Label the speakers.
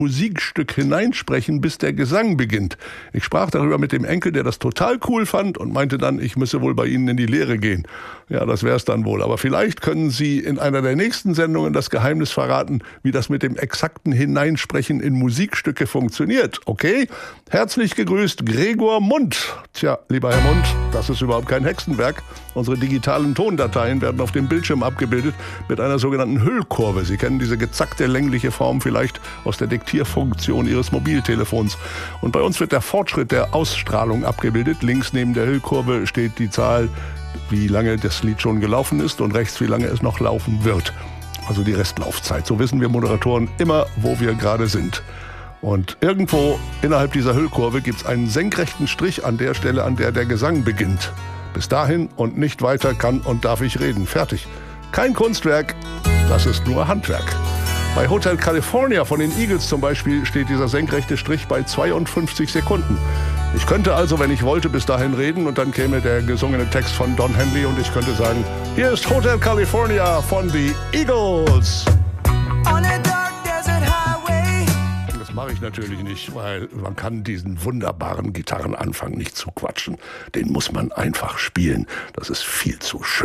Speaker 1: Musikstück hineinsprechen, bis der Gesang beginnt. Ich sprach darüber mit dem Enkel, der das total cool fand und meinte dann, ich müsse wohl bei Ihnen in die Lehre gehen. Ja, das wär's dann wohl. Aber vielleicht können Sie in einer der nächsten Sendungen das Geheimnis verraten, wie das mit dem exakten Hineinsprechen in Musikstücke funktioniert. Okay? Herzlich gegrüßt, Gregor Mund. Tja, lieber Herr Mund, das ist überhaupt kein Hexenwerk. Unsere digitalen Tondateien werden auf dem Bildschirm abgebildet mit einer sogenannten Hüllkurve. Sie kennen diese gezackte längliche Form vielleicht aus der Diktierfunktion Ihres Mobiltelefons. Und bei uns wird der Fortschritt der Ausstrahlung abgebildet. Links neben der Hüllkurve steht die Zahl, wie lange das Lied schon gelaufen ist, und rechts, wie lange es noch laufen wird. Also die Restlaufzeit. So wissen wir Moderatoren immer, wo wir gerade sind. Und irgendwo innerhalb dieser Hüllkurve gibt es einen senkrechten Strich an der Stelle, an der der Gesang beginnt. Bis dahin und nicht weiter kann und darf ich reden. Fertig. Kein Kunstwerk, das ist nur Handwerk. Bei Hotel California von den Eagles zum Beispiel steht dieser senkrechte Strich bei 52 Sekunden. Ich könnte also, wenn ich wollte, bis dahin reden und dann käme der gesungene Text von Don Henley und ich könnte sagen, hier ist Hotel California von The Eagles. Das mache ich natürlich nicht, weil man kann diesen wunderbaren Gitarrenanfang nicht zuquatschen. Den muss man einfach spielen. Das ist viel zu schön.